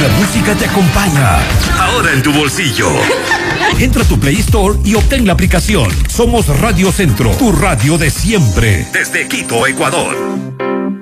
la música te acompaña. Ahora en tu bolsillo. Entra a tu Play Store y obtén la aplicación. Somos Radio Centro, tu radio de siempre. Desde Quito, Ecuador.